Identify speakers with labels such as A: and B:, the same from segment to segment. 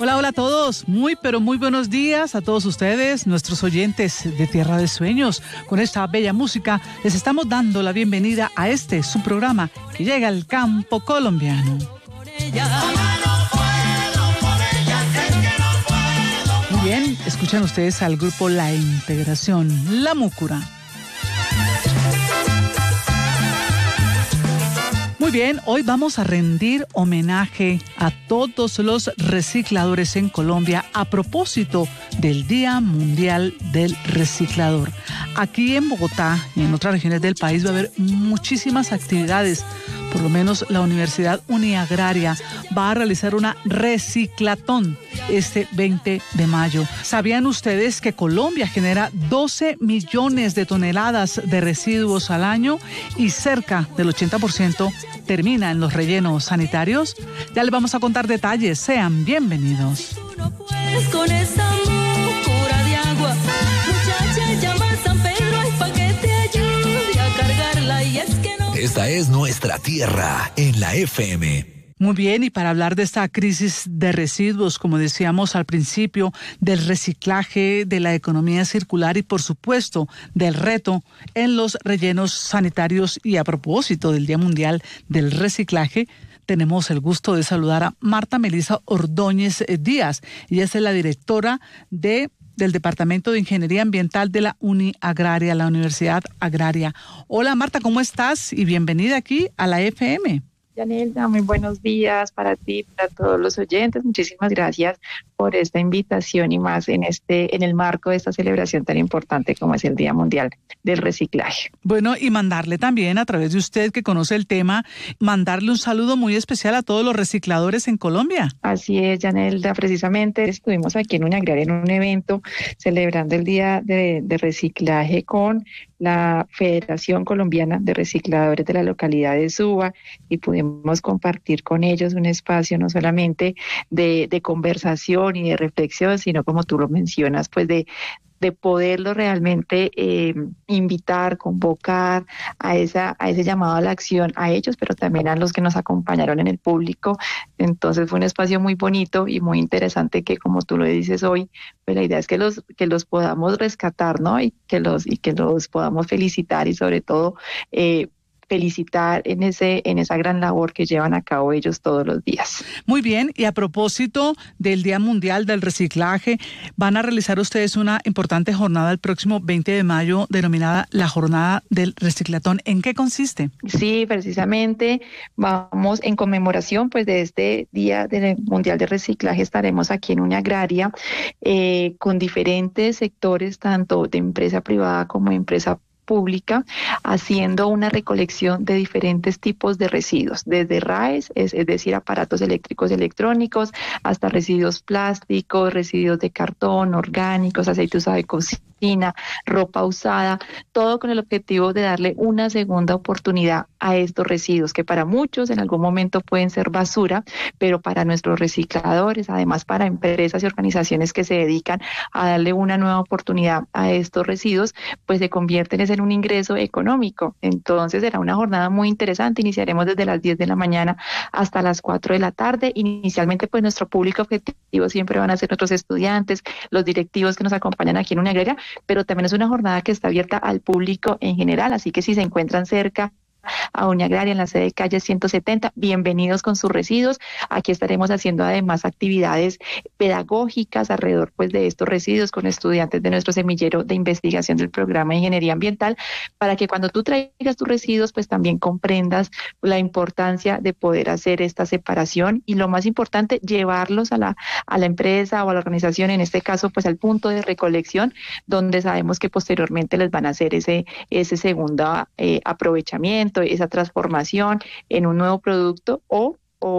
A: Hola, hola a todos. Muy, pero muy buenos días a todos ustedes, nuestros oyentes de Tierra de Sueños. Con esta bella música les estamos dando la bienvenida a su programa que llega al campo colombiano. Muy bien, escuchan ustedes al grupo La Integración, La Múcura. Muy bien, hoy vamos a rendir homenaje a todos los recicladores en Colombia a propósito del Día Mundial del Reciclador. Aquí en Bogotá y en otras regiones del país va a haber muchísimas actividades. Por lo menos la Universidad Uniagraria va a realizar una reciclatón este 20 de mayo. ¿Sabían ustedes que Colombia genera 12 millones de toneladas de residuos al año y cerca del 80% termina en los rellenos sanitarios? Ya les vamos a contar detalles. Sean bienvenidos. Con esa múcura de agua, muchacha, llama a San Pedro para que te ayude a cargarla y es que no...
B: Esta es nuestra tierra en la FM.
A: Muy bien, y para hablar de esta crisis de residuos, como decíamos al principio, del reciclaje, de la economía circular y, por supuesto, del reto en los rellenos sanitarios y a propósito del Día Mundial del Reciclaje, tenemos el gusto de saludar a Marta Melisa Ordóñez Díaz. Ella es la directora del Departamento de Ingeniería Ambiental de la Uniagraria, la Universidad Agraria. Hola Marta, ¿cómo estás? Y bienvenida aquí a la FM.
C: Yanelda, muy buenos días para ti, para todos los oyentes. Muchísimas gracias por esta invitación y más en el marco de esta celebración tan importante como es el Día Mundial del Reciclaje.
A: Bueno, y mandarle también, a través de usted que conoce el tema, mandarle un saludo muy especial a todos los recicladores en Colombia.
C: Así es, Yanelda, precisamente estuvimos aquí en Uniagraria en un evento celebrando el Día de Reciclaje con la Federación Colombiana de Recicladores de la localidad de Suba y pudimos compartir con ellos un espacio no solamente de conversación y de reflexión, sino como tú lo mencionas, pues de poderlo realmente invitar, convocar a ese llamado a la acción a ellos, pero también a los que nos acompañaron en el público. Entonces fue un espacio muy bonito y muy interesante que, como tú lo dices hoy, pues la idea es que los podamos rescatar, ¿no? Y que los podamos felicitar y sobre todo felicitar en esa gran labor que llevan a cabo ellos todos los días.
A: Muy bien, y a propósito del Día Mundial del Reciclaje, van a realizar ustedes una importante jornada el próximo 20 de mayo denominada la Jornada del Reciclatón. ¿En qué consiste?
C: Sí, precisamente vamos en conmemoración pues de este Día Mundial del Reciclaje. Estaremos aquí en Uniagraria con diferentes sectores, tanto de empresa privada como de empresa pública, haciendo una recolección de diferentes tipos de residuos, desde RAEs, es decir, aparatos eléctricos y electrónicos, hasta residuos plásticos, residuos de cartón, orgánicos, aceite usado de cocina, ropa usada, todo con el objetivo de darle una segunda oportunidad a estos residuos, que para muchos en algún momento pueden ser basura, pero para nuestros recicladores, además para empresas y organizaciones que se dedican a darle una nueva oportunidad a estos residuos, pues se convierten en un ingreso económico. Entonces será una jornada muy interesante. Iniciaremos desde las 10 de la mañana hasta las 4 de la tarde. Inicialmente, pues nuestro público objetivo siempre van a ser nuestros estudiantes, los directivos que nos acompañan aquí en Uniagraria, pero también es una jornada que está abierta al público en general, así que si se encuentran cerca a Uniagraria en la sede de calle 170, bienvenidos con sus residuos. Aquí estaremos haciendo además actividades pedagógicas alrededor pues de estos residuos con estudiantes de nuestro semillero de investigación del programa de Ingeniería Ambiental, para que cuando tú traigas tus residuos pues también comprendas la importancia de poder hacer esta separación y, lo más importante, llevarlos a la empresa o a la organización, en este caso pues al punto de recolección, donde sabemos que posteriormente les van a hacer ese segundo aprovechamiento, esa transformación en un nuevo producto o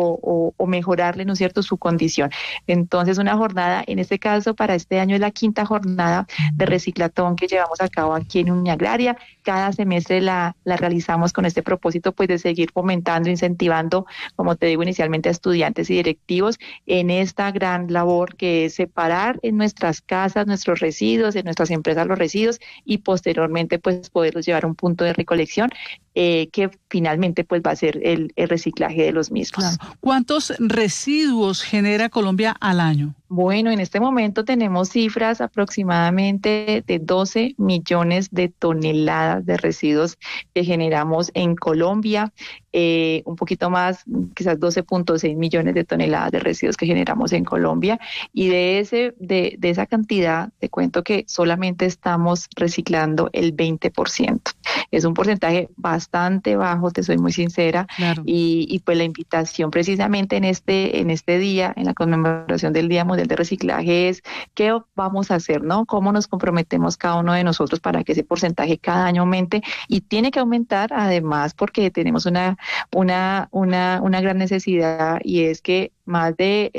C: mejorarle, ¿no es cierto?, su condición. Entonces, una jornada, en este caso, para este año es la 5ª jornada de reciclatón que llevamos a cabo aquí en Uniagraria. Cada semestre la realizamos con este propósito, pues, de seguir fomentando, incentivando, como te digo, inicialmente a estudiantes y directivos en esta gran labor que es separar en nuestras casas nuestros residuos, en nuestras empresas los residuos y posteriormente, pues, poderlos llevar a un punto de recolección que finalmente pues va a ser el reciclaje de los mismos.
A: Claro. ¿Cuántos residuos genera Colombia al año?
C: Bueno, en este momento tenemos cifras aproximadamente de 12 millones de toneladas de residuos que generamos en Colombia, un poquito más, quizás 12.6 millones de toneladas de residuos que generamos en Colombia, y de esa cantidad te cuento que solamente estamos reciclando el 20%. Es un porcentaje bastante bajo, te soy muy sincera,
A: Claro.
C: y pues la invitación precisamente en este día, en la conmemoración del Día Mundial de Reciclaje, es qué vamos a hacer, ¿no? Cómo nos comprometemos cada uno de nosotros para que ese porcentaje cada año aumente, y tiene que aumentar además porque tenemos una gran necesidad, y es que más del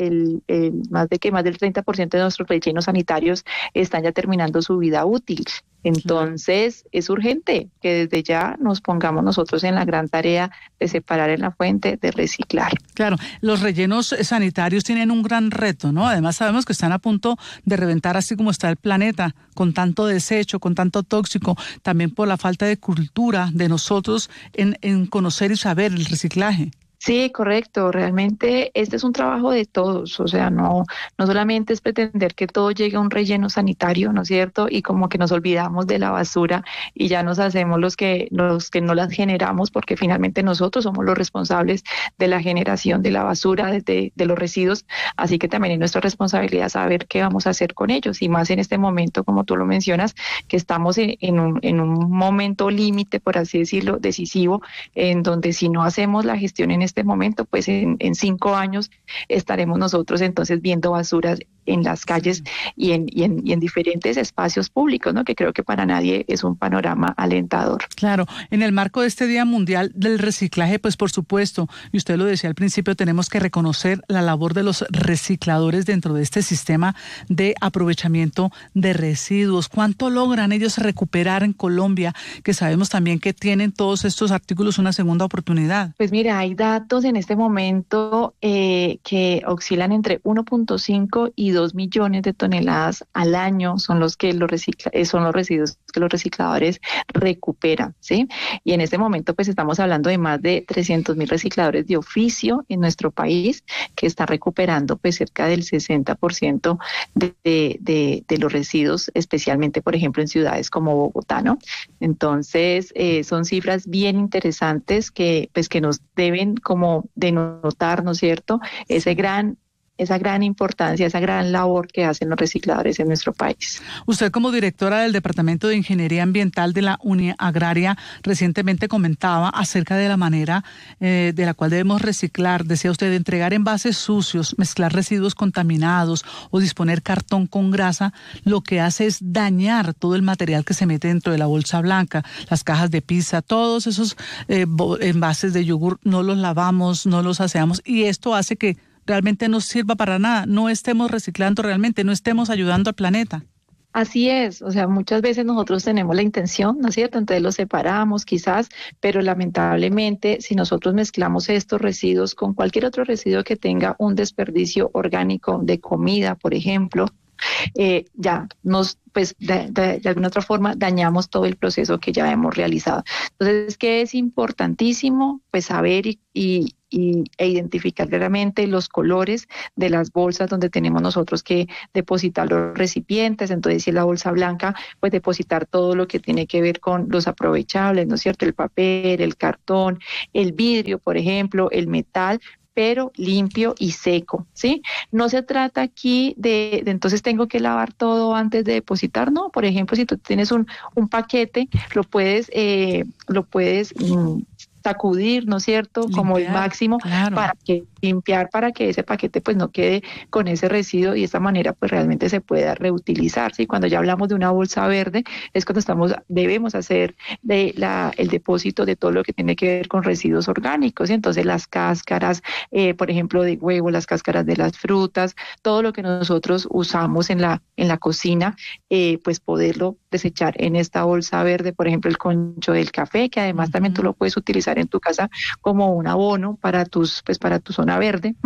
C: 30% de nuestros rellenos sanitarios están ya terminando su vida útil. Entonces, es urgente que desde ya nos pongamos nosotros en la gran tarea de separar en la fuente, de reciclar.
A: Claro, los rellenos sanitarios tienen un gran reto, ¿no? Además sabemos que están a punto de reventar así como está el planeta, con tanto desecho, con tanto tóxico, también por la falta de cultura de nosotros en conocer y saber el reciclaje.
C: Sí, correcto. Realmente este es un trabajo de todos. O sea, no solamente es pretender que todo llegue a un relleno sanitario, ¿no es cierto? Y como que nos olvidamos de la basura y ya nos hacemos los que no las generamos, porque finalmente nosotros somos los responsables de la generación de la basura, de los residuos. Así que también es nuestra responsabilidad saber qué vamos a hacer con ellos, y más en este momento, como tú lo mencionas, que estamos en un momento límite, por así decirlo, decisivo, en donde si no hacemos la gestión en este momento, pues en 5 años estaremos nosotros entonces viendo basuras en las calles y en diferentes espacios públicos, ¿no? Que creo que para nadie es un panorama alentador.
A: Claro, en el marco de este Día Mundial del Reciclaje, pues por supuesto, y usted lo decía al principio, tenemos que reconocer la labor de los recicladores dentro de este sistema de aprovechamiento de residuos. ¿Cuánto logran ellos recuperar en Colombia, que sabemos también que tienen todos estos artículos una segunda oportunidad?
C: Pues mira, hay datos en este momento que oscilan entre 1.5 y 2 millones de toneladas al año son los residuos que los recicladores recuperan, ¿sí? Y en este momento pues estamos hablando de más de 300.000 recicladores de oficio en nuestro país, que están recuperando pues cerca del 60% de los residuos, especialmente por ejemplo en ciudades como Bogotá, ¿no? Entonces son cifras bien interesantes que nos deben como denotar, ¿no es cierto?, esa gran importancia, esa gran labor que hacen los recicladores en nuestro país.
A: Usted, como directora del Departamento de Ingeniería Ambiental de la Uniagraria, recientemente comentaba acerca de la manera de la cual debemos reciclar. Decía usted, entregar envases sucios, mezclar residuos contaminados o disponer cartón con grasa, lo que hace es dañar todo el material que se mete dentro de la bolsa blanca, las cajas de pizza, todos esos envases de yogur, no los lavamos, no los aseamos, y esto hace que realmente no sirva para nada, no estemos reciclando realmente, no estemos ayudando al planeta.
C: Así es, o sea, muchas veces nosotros tenemos la intención, ¿no es cierto? Entonces los separamos quizás, pero lamentablemente si nosotros mezclamos estos residuos con cualquier otro residuo que tenga un desperdicio orgánico de comida, por ejemplo, ya nos, pues de alguna otra forma dañamos todo el proceso que ya hemos realizado. Entonces, ¿qué es importantísimo? Pues saber e identificar claramente los colores de las bolsas donde tenemos nosotros que depositar los recipientes. Entonces, si es la bolsa blanca, pues depositar todo lo que tiene que ver con los aprovechables, ¿no es cierto? El papel, el cartón, el vidrio, por ejemplo, el metal, pero limpio y seco, ¿sí? No se trata aquí de entonces tengo que lavar todo antes de depositar, ¿no? Por ejemplo, si tú tienes un paquete, lo puedes sacudir, ¿no es cierto?
A: Limpiar,
C: como el máximo,
A: claro,
C: para que ese paquete pues no quede con ese residuo, y de esta manera pues realmente se pueda reutilizar, ¿sí? Cuando ya hablamos de una bolsa verde es cuando debemos hacer el depósito de todo lo que tiene que ver con residuos orgánicos, ¿sí? Entonces las cáscaras, por ejemplo, de huevo, las cáscaras de las frutas, todo lo que nosotros usamos en la cocina, pues poderlo desechar en esta bolsa verde. Por ejemplo, el concho del café, que además también tú lo puedes utilizar en tu casa como un abono para tu zona verde.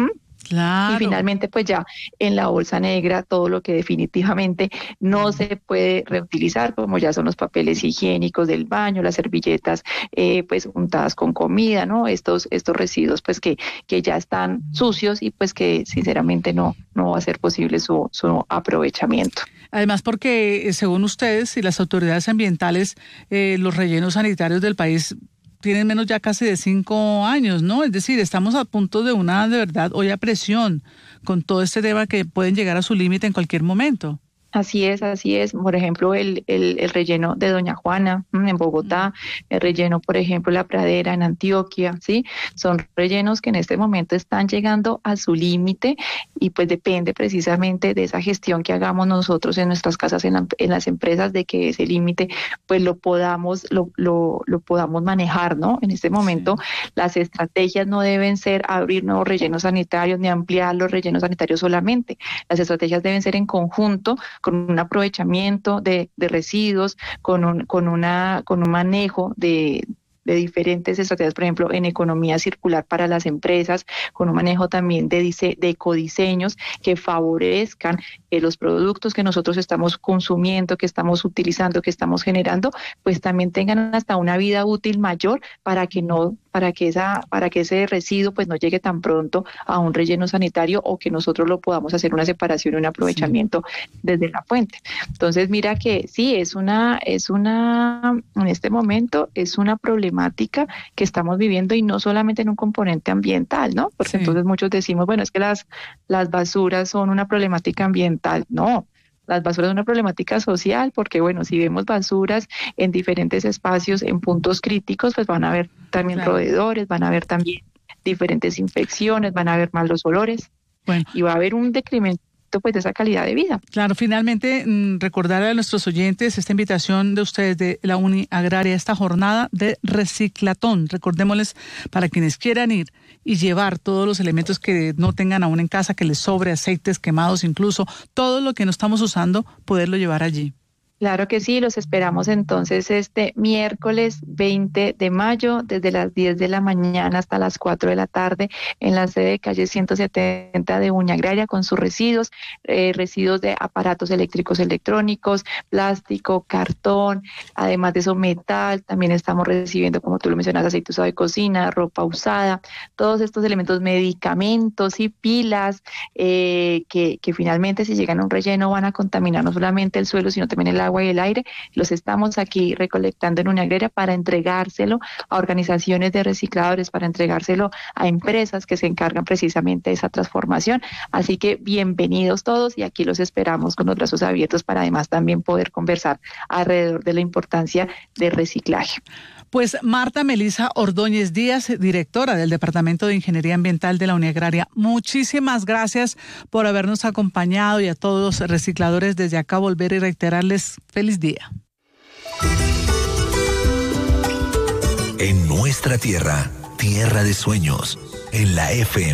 A: Claro.
C: Y finalmente, pues ya en la bolsa negra, todo lo que definitivamente no se puede reutilizar, como ya son los papeles higiénicos del baño, las servilletas pues untadas con comida, ¿no? Estos residuos pues que ya están sucios y pues que sinceramente no va a ser posible su aprovechamiento.
A: Además, porque según ustedes y las autoridades ambientales, los rellenos sanitarios del país tienen menos ya casi de 5 años, ¿no? Es decir, estamos a punto de una, de verdad, olla a presión con todo este tema que pueden llegar a su límite en cualquier momento.
C: Así es. Por ejemplo, el relleno de Doña Juana en Bogotá, el relleno, por ejemplo, La Pradera en Antioquia, ¿sí? Son rellenos que en este momento están llegando a su límite y pues depende precisamente de esa gestión que hagamos nosotros en nuestras casas, en las empresas, de que ese límite pues lo podamos manejar, ¿no? En este momento las estrategias no deben ser abrir nuevos rellenos sanitarios ni ampliar los rellenos sanitarios solamente. Las estrategias deben ser en conjunto, con un aprovechamiento de residuos, con un manejo de diferentes estrategias, por ejemplo, en economía circular para las empresas, con un manejo también de ecodiseños que favorezcan que los productos que nosotros estamos consumiendo, que estamos utilizando, que estamos generando, pues también tengan hasta una vida útil mayor para que ese residuo pues no llegue tan pronto a un relleno sanitario o que nosotros lo podamos hacer una separación y un aprovechamiento desde la fuente. Entonces, mira que sí, en este momento es una problemática que estamos viviendo y no solamente en un componente ambiental, ¿no? Porque entonces muchos decimos, bueno, es que las basuras son una problemática ambiental. No, las basuras son una problemática social, porque bueno, si vemos basuras en diferentes espacios, en puntos críticos, pues van a haber también roedores, van a haber también diferentes infecciones, van a haber malos olores, y va a haber un decremento pues de esa calidad de vida.
A: Claro, finalmente recordar a nuestros oyentes esta invitación de ustedes de la Uniagraria, esta jornada de reciclatón. Recordémosles, para quienes quieran ir y llevar todos los elementos que no tengan aún en casa, que les sobre, aceites quemados, incluso todo lo que no estamos usando, poderlo llevar allí.
C: Claro que sí, los esperamos entonces este miércoles 20 de mayo, desde las 10 de la mañana hasta las 4 de la tarde, en la sede de calle 170 de Uniagraria, con sus residuos de aparatos eléctricos, electrónicos, plástico, cartón, además de eso metal. También estamos recibiendo, como tú lo mencionas, aceite usado de cocina, ropa usada, todos estos elementos, medicamentos y pilas que finalmente, si llegan a un relleno, van a contaminar no solamente el suelo, sino también el agua y el aire. Los estamos aquí recolectando en Uniagraria para entregárselo a organizaciones de recicladores, para entregárselo a empresas que se encargan precisamente de esa transformación. Así que bienvenidos todos y aquí los esperamos con los brazos abiertos para además también poder conversar alrededor de la importancia del reciclaje.
A: Pues Marta Melisa Ordóñez Díaz, directora del Departamento de Ingeniería Ambiental de la Uniagraria, muchísimas gracias por habernos acompañado, y a todos los recicladores desde acá volver y reiterarles feliz día.
B: En nuestra tierra, tierra de sueños, en la FM.